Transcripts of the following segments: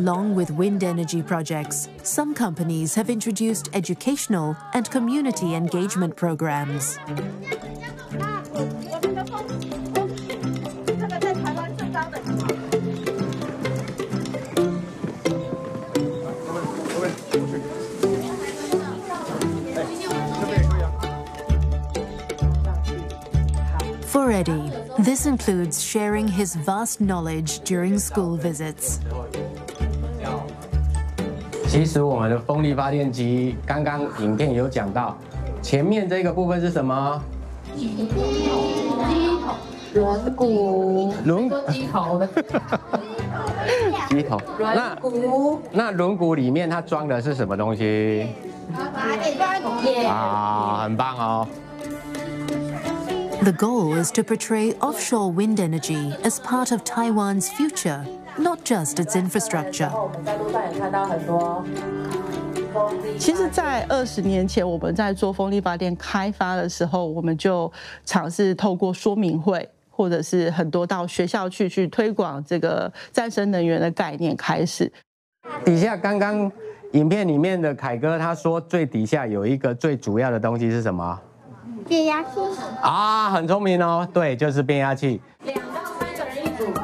Along with wind energy projects, some companies have introduced educational and community engagement programs. For Eddie, this includes sharing his vast knowledge during school visits. 其实我们的风力发电机，刚刚影片有讲到，前面这个部分是什么？ 轮毂。 机头的。机头。那轮毂里面它装的是什么东西？啊，很棒哦。 The goal is to portray offshore wind energy as part of Taiwan's future, not just its infrastructure. 其实，在20年前，我们在做风力发电开发的时候，我们就尝试透过说明会，或者是很多到学校去推广这个再生能源的概念开始。 底下刚刚影片里面的凯哥他说，最底下有一个最主要的东西是什么？ 变压器啊，很聪明哦，对，就是变压器。2到3个人一组。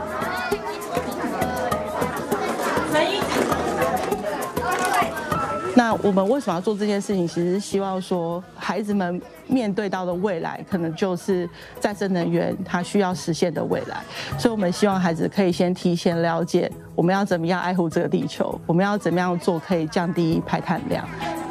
那我们为什么要做这件事情？其实是希望说，孩子们面对到的未来，可能就是再生能源它需要实现的未来。所以，我们希望孩子可以先提前了解，我们要怎么样爱护这个地球，我们要怎么样做可以降低排碳量。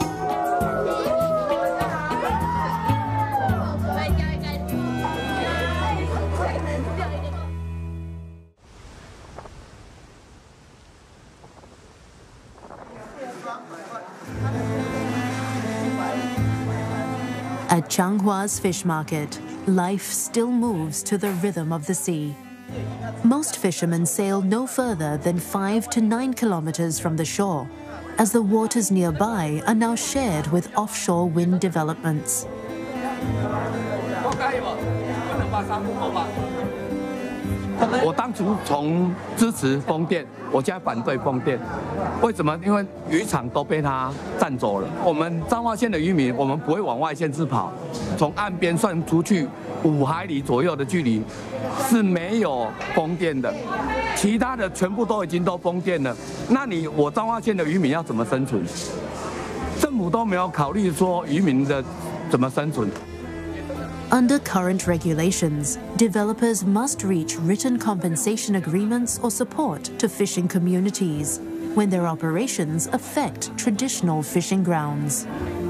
At Changhua's fish market, life still moves to the rhythm of the sea. Most fishermen sail no further than 5 to 9 kilometers from the shore, as the waters nearby are now shared with offshore wind developments. 我当初从支持风电，我现在反对风电，为什么？因为渔场都被它占走了。我们彰化县的渔民，我们不会往外县市跑，从岸边算出去5海里左右的距离是没有风电的，其他的全部都已经都风电了。那我彰化县的渔民要怎么生存？政府都没有考虑说渔民的怎么生存。 Under current regulations, developers must reach written compensation agreements or support to fishing communities when their operations affect traditional fishing grounds.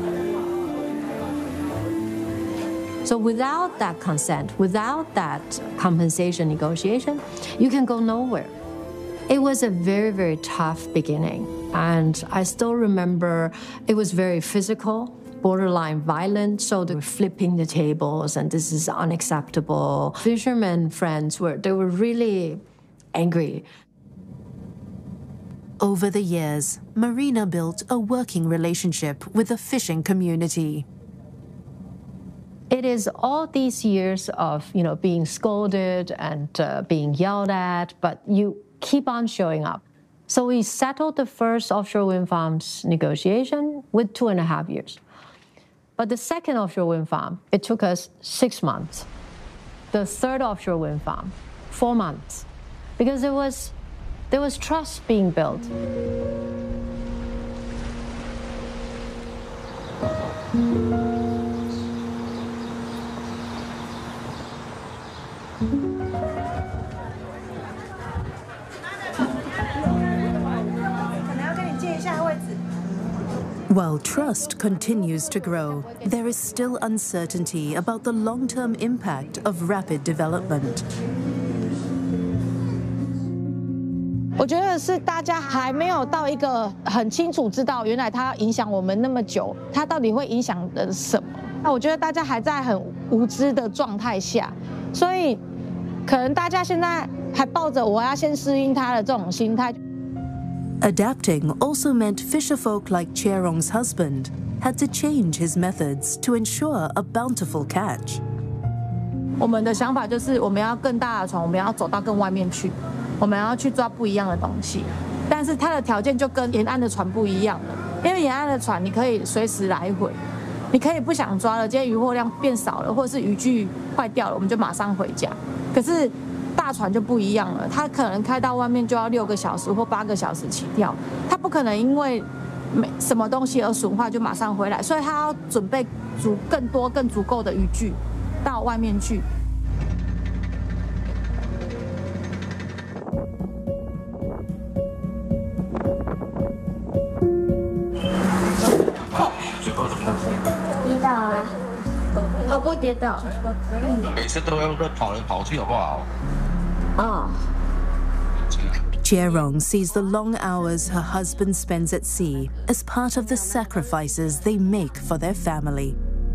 So without that consent, without that compensation negotiation, you can go nowhere. It was a very, very tough beginning. And I still remember it was very physical. Borderline violent, so they were flipping the tables, and this is unacceptable. Fishermen friends were really angry. Over the years, Marina built a working relationship with the fishing community. It is all these years of being scolded and being yelled at, but you keep on showing up. So we settled the first offshore wind farms negotiation with 2.5 years. But the second offshore wind farm, it took us 6 months. The third offshore wind farm, 4 months, because there was trust being built. While trust continues to grow, there is still uncertainty about the long-term impact of rapid development. 我觉得是大家还没有到一个很清楚知道，原来它影响我们那么久，它到底会影响的什么？那我觉得大家还在很无知的状态下，所以可能大家现在还抱着我要先适应它的这种心态。 Adapting also meant fisherfolk like Cherong's husband had to change his methods to ensure a bountiful catch. 我们的想法就是，我们要更大的船，我们要走到更外面去，我们要去抓不一样的东西。 但是它的条件就跟沿岸的船不一样了，因为沿岸的船你可以随时来回，你可以不想抓了，今天渔获量变少了，或者是渔具坏掉了，我们就马上回家。可是大船就不一样了，它可能开到外面就要6个小时或8个小时起跳，它不可能因为什么东西而损坏就马上回来，所以它要准备更多更足够的渔具到外面去。 跌倒啊！ 跑步跌倒。 每次都要跑来跑去，好不好？ 哦。 Jerong sees the long hours her husband spends at sea as part of the sacrifices they make for their family.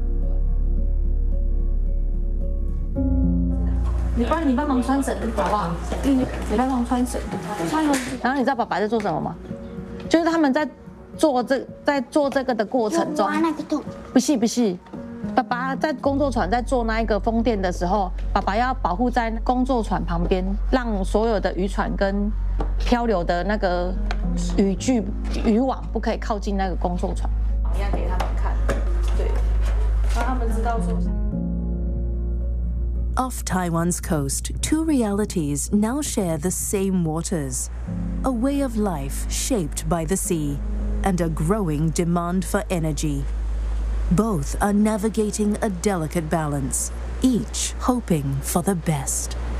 你帮忙穿绳好不好？你帮忙穿绳， 然后你知道爸爸在做什么吗？就是他们在做这个的过程中， 挖那个洞。 不是，爸爸在工作船在做那一个风电的时候，爸爸要保护在工作船旁边，让所有的渔船跟漂流的那个渔网不可以靠近那个工作船。 你要给他们看，对，让他们知道说。 Off Taiwan's coast, two realities now share the same waters: a way of life shaped by the sea, and a growing demand for energy. Both are navigating a delicate balance, each hoping for the best.